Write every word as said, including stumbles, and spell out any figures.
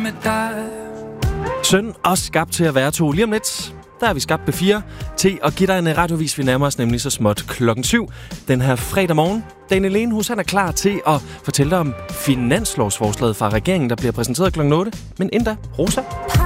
med dig. Søn og skabt til at være to. Lige om lidt, der er vi skabt på fire til at give dig en radiovis. Vi nærmer os nemlig så småt klokken syv den her fredag morgen. Daniel Lenhus, han er klar til at fortælle dig om finanslovsforslaget fra regeringen, der bliver præsenteret klokken otte. Men inden da, Rosa.